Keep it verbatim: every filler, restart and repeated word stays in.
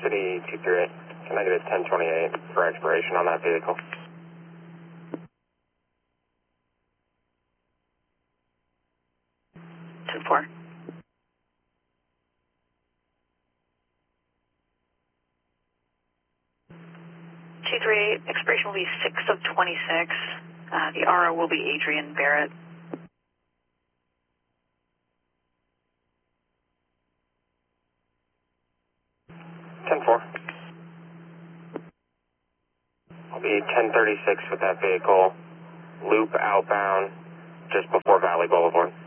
City two three eight, negative ten twenty-eight for expiration on that vehicle. ten four. two three eight, expiration will be six of twenty-six. Uh, the R O will be Adrian Barrett. ten four. I'll be ten thirty-six with that vehicle, loop outbound just before Valley Boulevard.